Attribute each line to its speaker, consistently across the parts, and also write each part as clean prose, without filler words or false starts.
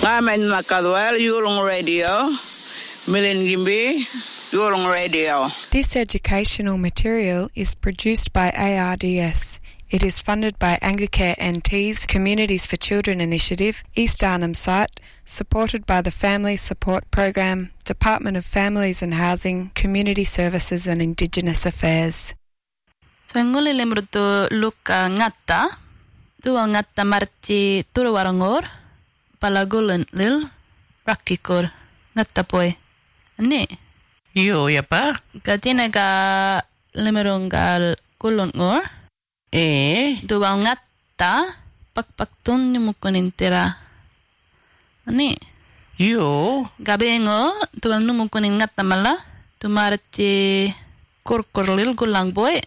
Speaker 1: Ngamen Makadwal, Yulong Radio, Milin Gimbi, Yulong Radio.
Speaker 2: This educational material is produced by ARDS. It is funded by Anglicare NT's Communities for Children initiative, East Arnhem site, supported by the Family Support Program, Department of Families and Housing, Community Services and Indigenous Affairs.
Speaker 3: So nguli limrutu luka ngata, tuwa ngata marci turuwarangor, palagulan lil rakikor ngata poy. Ani?
Speaker 4: Yo, ya pa?
Speaker 3: Katina ka limerunggal kulon ngor. Tuwa ngata pakpaktun numukunintira. Ani?
Speaker 4: Yo.
Speaker 3: Gabengo tuwa numukunin ngata mala, tumarci kurkurlil gulang boy.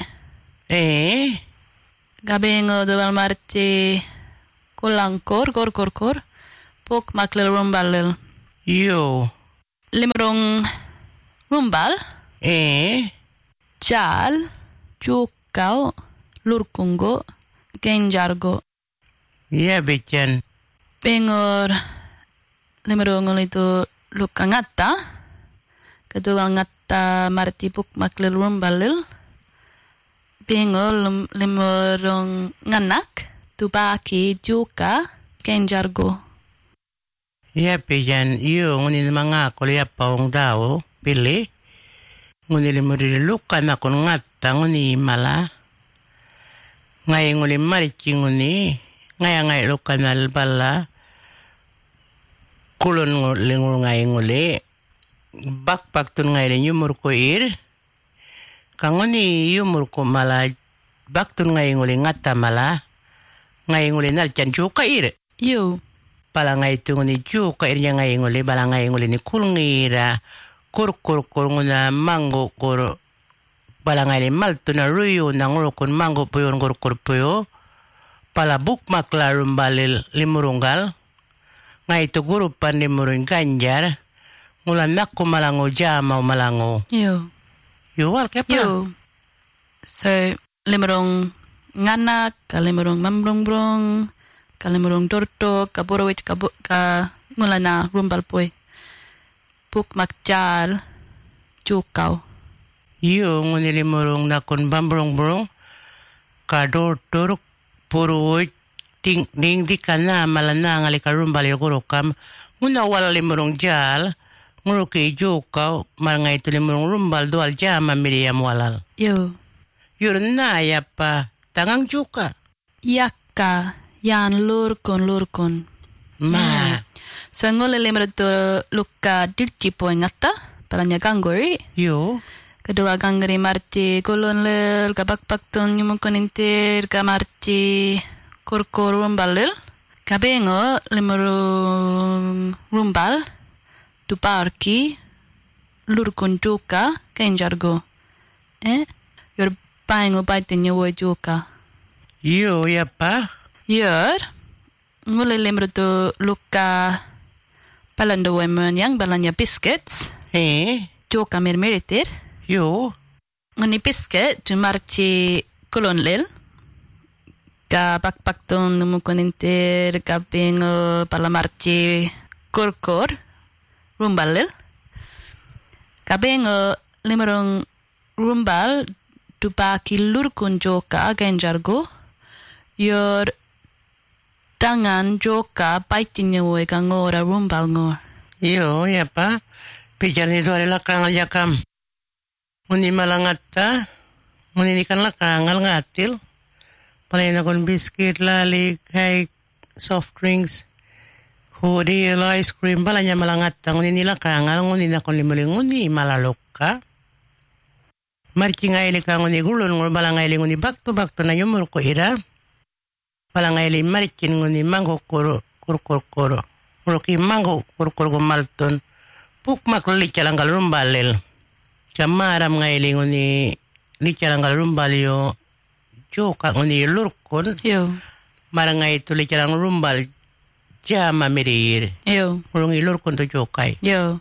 Speaker 3: Gabengo tuwa marci kulang kor, pok maklil rumbalil.
Speaker 4: Yo.
Speaker 3: Limerung rumbal. Jal, cukau, lurkungo, genjargo.
Speaker 4: Ya, bechan.
Speaker 3: Pengor limerung itu luka ngata. Kedua ngata marti pok maklil rumbalil. Pengor limerung nganak. Tubaki, juga, genjargo.
Speaker 4: Ya, pejan, yo, ngunin mga kuliah paong daw, pili. Ngunin muri luka na kun ngata, nguni mala. Ngay nguli marichi nguni, ngay luka na albala. Kulon ngay nguli. Bakpak tun ngay rin yumur ko ir. Kanguni yumur ko mala, bak tun ngay nguli ngata mala. Ngay nguli nalchan juga ir.
Speaker 3: Yo.
Speaker 4: Pala ngay tungo ni juga ir niya ngay nguli. Pala ngay nguli ni kulngira. Kur nguna mango kur. Pala ngay ni malto na ruyo na ngurukun mango puyo ngurukun puyo. Pala bukmak larum balil limurunggal. Ngay to gurupan limurung ganjar. Ngula nakku malango jama o malango.
Speaker 3: Yo.
Speaker 4: Yo wal kepa.
Speaker 3: Yo. So limurung nganak, kalimurung mambrong-brong, kalimurung dorto, kaborowit ka ngulana rumbal poy. Puk makjar, cukau.
Speaker 4: Yo ngunilimurung nakon mambrong-brong, ka dorto, borowit, ding di kana malana ngali ka rumbal yogorokam, nguna wala limurung jal, nguruki cukau, marangay ito limurung rumbal dual jama miriyam walal.
Speaker 3: Yo.
Speaker 4: Yun na yapa. Tangang juga.
Speaker 3: Yakka, yan lurkon.
Speaker 4: Ma.
Speaker 3: So ngole limrutu luka dirci poy ngata, palanya ganggori.
Speaker 4: Yo.
Speaker 3: Kedua ganggori marci kulon lil, kabakpak tun yumukunintir, ka marci kurkur rumbalil. Kabengo limurung rumbal, duparki, lurkon juga, kenjargo. Yor paingo baitin nyawa juga.
Speaker 4: Yo, ya pa?
Speaker 3: Yor, ngule limrutu luka palando wemen yang balanya biscuits. Juga mirmiritir.
Speaker 4: Yo.
Speaker 3: Nguni biscuit, jumarci kulon lil. Ka bakpak tun numukunintir, ka pingo palamarci kurkur, rumbal lil. Ka pingo limurung rumbal, Tupaki lurkun joka genjargo. Yor tangan joka paitin nyawa ka ngora rumbal ngor.
Speaker 4: Yo, ya pa. Pijan itu adalah kangal jakam. Muni malangata. Muni ikan lah kangal ngatil. Palain akon biscuit, lali, cake, soft drinks. Kudi, ice cream. Palanya malangata. Muni nila kangal. Muni nakon limuling. Muni malaloka. Marci ngaili ka nguni gulun ngul bala ngaili nguni bakto na yumur ko ira. Bala ngaili marci nguni mango koro. Muruki mango koro malton. Puk makli calanggal rumbalil. Kamaram ngaili nguni li calanggal rumbal yo. Joka nguni lurkun.
Speaker 3: Yo.
Speaker 4: Marangai tu li calang rumbal jama mirir.
Speaker 3: Yo.
Speaker 4: Murungi lurkun tu jokai.
Speaker 3: Yo.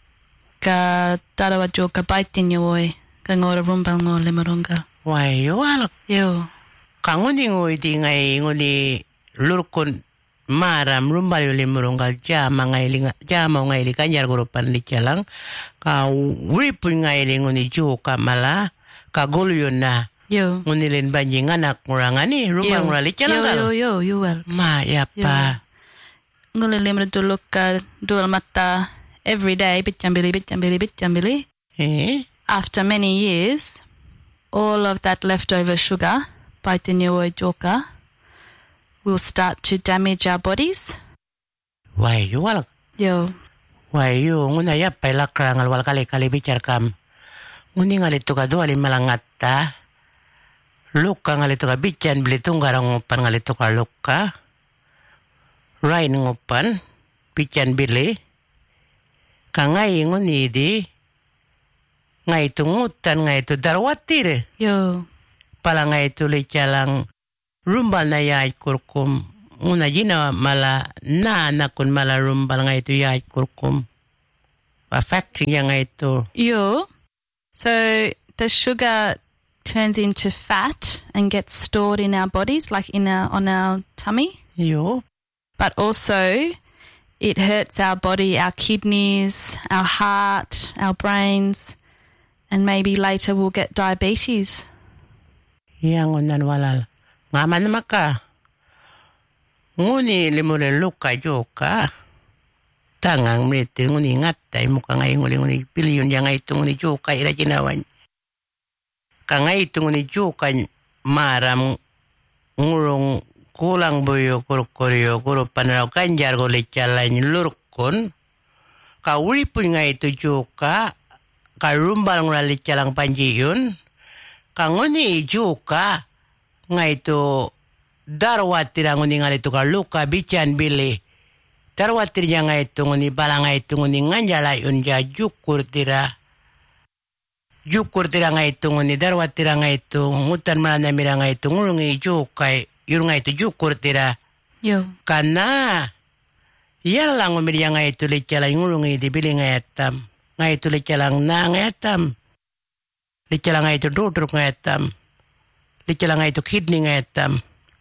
Speaker 3: Ka tarawa joka baitin nyawa ka ngora rumbal ngor limarungal.
Speaker 4: Wai yo alak.
Speaker 3: Yo.
Speaker 4: Ka nguni ngui di ngai nguni lurkun maram rumbal yo limurungal jama ngaili kanyar gurupan licalang ka wipun ngaili nguni joka mala ka gulyo na
Speaker 3: Yo.
Speaker 4: ngunilin banjing anak ngurangani rumbal ngurali calang
Speaker 3: Yo, well.
Speaker 4: Ma yapa.
Speaker 3: Ngulilim duluk dual mata every day, bitjambili. After many years, all of that leftover sugar, Paitinyo joka, will start to damage our bodies.
Speaker 4: Why you wal?
Speaker 3: Yo.
Speaker 4: Why you nguna yapa lakrangal wal kali bicar kam. Nguni ngalito ka duali malangata. Luka ngalito ka bican beli tunggarang ngupan ngalito ka luka. Rain ngupan bican beli. Kangai nguni di. Ngai tungutan ngai tu darwatir.
Speaker 3: Yo.
Speaker 4: Pala ngai tu licalang rumbal na yait kurkum. Nguna jina mala na nakun mala rumbal ngai tu yait kurkum. Affecting yang ngai tu.
Speaker 3: Yo. So the sugar turns into fat and gets stored in our bodies, like on our tummy.
Speaker 4: Yo.
Speaker 3: But also, it hurts our body, our kidneys, our heart, our brains, and maybe later we'll get diabetes.
Speaker 4: Yang unan walal. Ngaman maka. Nguni limule luka joka. Tangang mriti nguni ngatai muka ngai nguli piliun yang ngai tu nguni joka ira jinawan. Kangai itu nguni joka maram ngurung kulang boyo kuru panau kanjar gole calain lurkon. Kauli pun ngai itu joka. Karumbal ngulali calang panjiyun. Kanguni joka ngai itu darwatir nguni ngali tu luka bican bili. Darwatir yang ngai tu nguni balang ngai tu nguni nganjalayun ja jukur tira ngai tu nguni darwatir ngai tu ngutan malana mira ngai tu ngurungi jukai yur ngai tu jukur tira.
Speaker 3: Yo.
Speaker 4: Kana yalang ngumir yang ngai tu licalai ngurungi dibili ngai etam. Ngai tu licalang na ngai etam. Licalang ngai tu duduk ngai etam. Licalang ngai tu kidney ngai etam.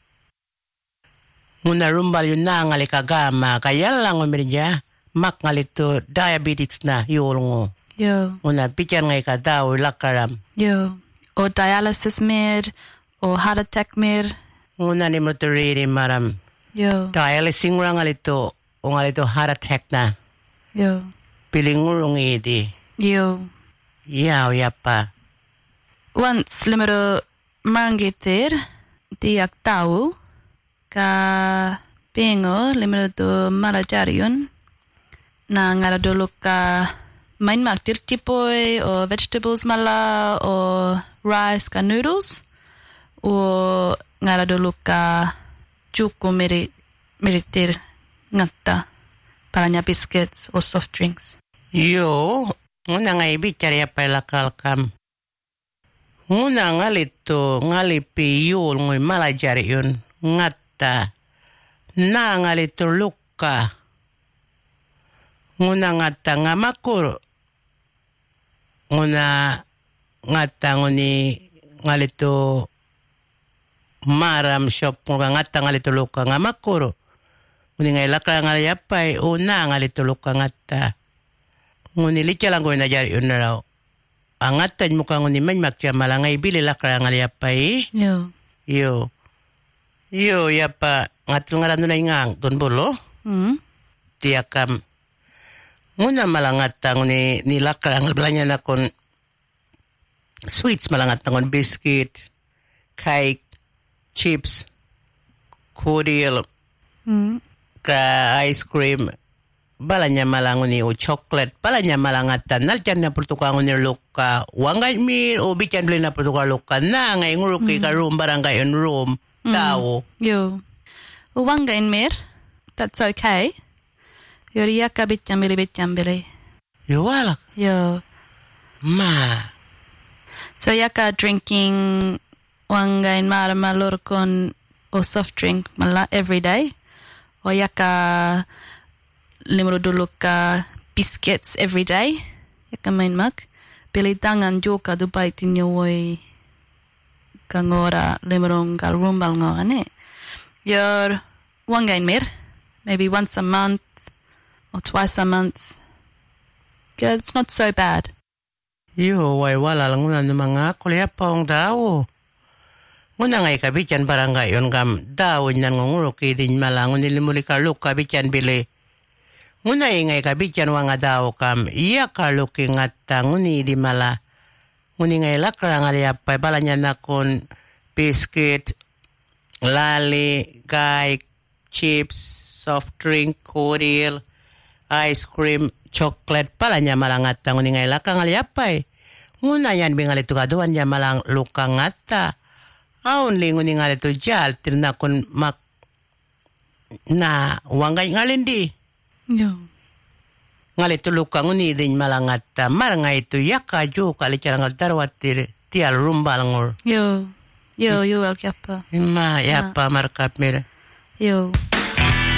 Speaker 4: Nguna rumbal yun na ngali kagama. Kaya lang umirja, mak ngali to diabetes na yulungo.
Speaker 3: Yo.
Speaker 4: Nguna pican ngai kadaw lakaram.
Speaker 3: Yo. Or dialysis med, or heart attack med.
Speaker 4: Nguna ni mo to riri maram.
Speaker 3: Yo.
Speaker 4: Dialysis ngura ngali to heart attack na.
Speaker 3: Yo.
Speaker 4: Pilingulong idi.
Speaker 3: Yo.
Speaker 4: Yaw yapa.
Speaker 3: Once limero mangitir diak tau ka pengo limero do malajarion na ngara dulu ka main maktir tipoy or vegetables mala or rice ka noodles or ngara dulu ka juku meritir ngata paranya biscuits or soft drinks.
Speaker 4: Yo, nguna ngai bicar yapa lakal kam. Nguna ngalipi yul ngoy malajarion ngata na ngalito luka. Nguna ngata ngamakur. Nguna ngata nguni ngalito maram shop ngata ngalito luka ngamakuro. Nguni ngai lakal ngalayapay una ngalito luka ngata. Nguni licalang ko najari yun na raw. Angatan mo kang nguni man makcha malangay bili lakal ngalayapay.
Speaker 3: Yo.
Speaker 4: Yo, yapa ngatul ngaran na ingang don bolo. Tiakam. Nguna malangatang ni lakal ang belanya na kon sweets malangatang biscuit, cake, chips, cordial, ka ice cream. Balanya malanguni o chocolate, balanya malangatan. Naljan na pertukangon ni luka. Wangay mir o bican beli na pertukang luka. Na ngay nguruki ka room, barangay on room. Tao.
Speaker 3: Yo. Wangay mir, that's okay. Yoriya ka bican bili.
Speaker 4: Yo wala.
Speaker 3: Yo.
Speaker 4: Ma.
Speaker 3: So yaka drinking wangay mara malurkon o soft drink mala every day. O yaka limro dulu ka biscuits every day. Yaka main mak. Pili tangan joka dubai tinyoy kangora limrong kal rumbal ngane. Yor wangain mir maybe once a month or twice a month. Yeah, it's not so bad.
Speaker 4: Yo, wala lang una ng mga kulya paong daw. Muna ngay kabityan barangay yon kam daw nyan ngunguro kidin malang nilimuli karluk kabityan bili. Muna ngay kabityan wanga daw kam iya karluk ingata nguni di mala. Nguni ngay lakra ngali apay balanya nakon biscuit, lali, guy, chips, soft drink, cordial, ice cream, chocolate balanya malangata nguni ngay lakra ngali apay. Nguna yan bingali tu kaduan ya malang luka ngata. Aun lingun ngali tu jal tirna kun mak na wangay ngalindi.
Speaker 3: Yo.
Speaker 4: Ngali tu luka nguni din malang ngata. Marangay tu yakaju kali carangal darwat tial rumbal ngul.
Speaker 3: Yo, yo, yo, yapa.
Speaker 4: Ma yapa markap mir.
Speaker 3: Yo.